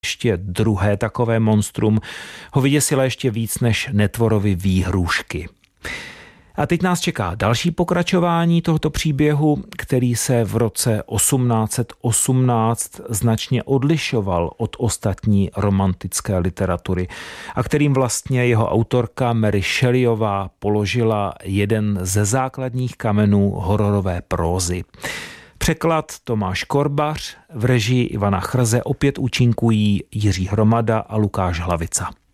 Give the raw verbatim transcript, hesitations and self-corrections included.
ještě druhé takové monstrum ho vyděsilo ještě víc než Netvorovi výhrůžky. A teď nás čeká další pokračování tohoto příběhu, který se v roce osmnáct set osmnáct značně odlišoval od ostatní romantické literatury a kterým vlastně jeho autorka Mary Shelleyová položila jeden ze základních kamenů hororové prózy. Překlad Tomáš Korbař, v režii Ivana Chrze opět účinkují Jiří Hromada a Lukáš Hlavica.